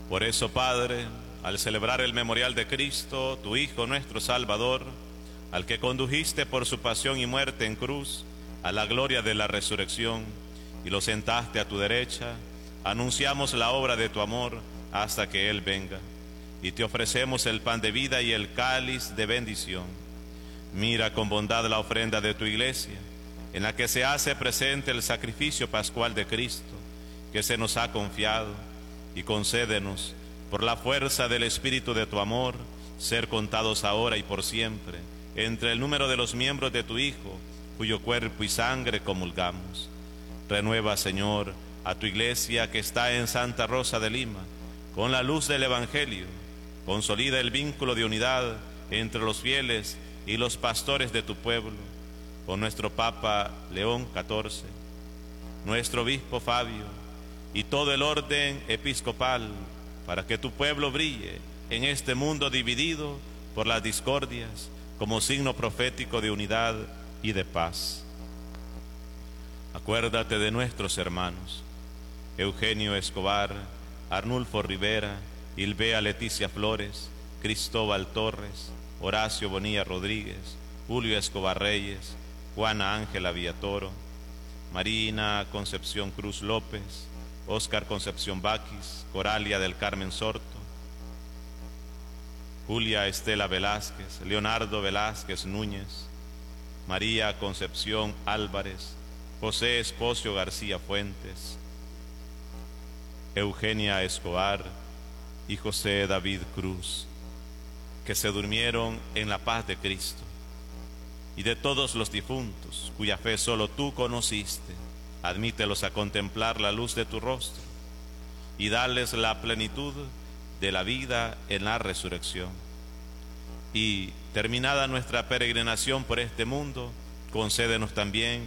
Por eso, Padre, al celebrar el memorial de Cristo, tu Hijo nuestro Salvador, al que condujiste por su pasión y muerte en cruz a la gloria de la resurrección y lo sentaste a tu derecha, anunciamos la obra de tu amor hasta que Él venga, y te ofrecemos el pan de vida y el cáliz de bendición. Mira con bondad la ofrenda de tu iglesia, en la que se hace presente el sacrificio pascual de Cristo, que se nos ha confiado, y concédenos, por la fuerza del Espíritu de tu amor, ser contados ahora y por siempre entre el número de los miembros de tu Hijo, cuyo cuerpo y sangre comulgamos. Renueva, Señor, a tu iglesia que está en Santa Rosa de Lima, con la luz del Evangelio. Consolida el vínculo de unidad entre los fieles y los pastores de tu pueblo, con nuestro Papa León XIV, nuestro Obispo Fabio y todo el orden episcopal, para que tu pueblo brille en este mundo dividido por las discordias, como signo profético de unidad y de paz. Acuérdate de nuestros hermanos Eugenio Escobar, Arnulfo Rivera, Ilbea Leticia Flores, Cristóbal Torres, Horacio Bonilla Rodríguez, Julio Escobar Reyes, Juana Ángela Villatoro, Marina Concepción Cruz López, Óscar Concepción Baquis, Coralia del Carmen Sorto, Julia Estela Velázquez, Leonardo Velázquez Núñez, María Concepción Álvarez, José Espocio García Fuentes, Eugenia Escobar y José David Cruz, que se durmieron en la paz de Cristo, y de todos los difuntos, cuya fe solo tú conociste, admítelos a contemplar la luz de tu rostro, y darles la plenitud de la vida en la resurrección. Y, terminada nuestra peregrinación por este mundo, concédenos también